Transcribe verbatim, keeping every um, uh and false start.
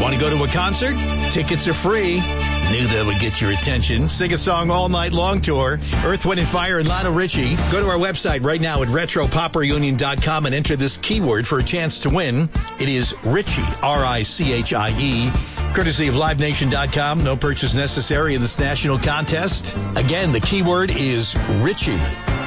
Want to go to a concert? Tickets are free. Knew that would get your attention. Sing a song all night long tour. Earth, Wind and Fire and Lionel Richie. Go to our website right now at retro pop reunion dot com and enter this keyword for a chance to win. It is Richie, R I C H I E. Courtesy of live nation dot com. No purchase necessary in this national contest. Again, the keyword is Richie.